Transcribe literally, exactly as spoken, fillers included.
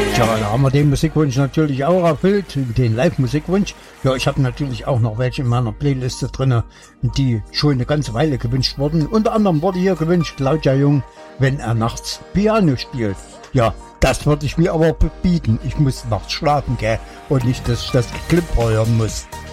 Tja, da haben wir den Musikwunsch natürlich auch erfüllt, den Live-Musikwunsch. Ja, ich habe natürlich auch noch welche in meiner Playliste drinne, die schon eine ganze Weile gewünscht wurden. Unter anderem wurde hier gewünscht Claudia Jung, wenn er nachts Piano spielt. Ja, das würde ich mir aber bieten. Ich muss nachts schlafen, gell? Und nicht, dass ich das Geklimper hören muss.